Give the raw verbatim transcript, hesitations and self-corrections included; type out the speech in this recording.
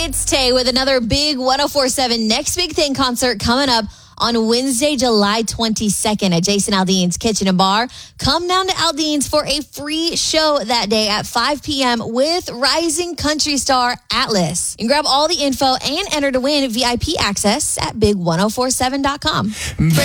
it's Tay with another big one oh four point seven Next Big Thing concert coming up on Wednesday, July twenty-second at Jason Aldean's Kitchen and Bar. Come down to Aldean's for a free show that day at five p.m. with rising country star Atlas. You can grab all the info and enter to win V I P access at big one oh four seven dot com.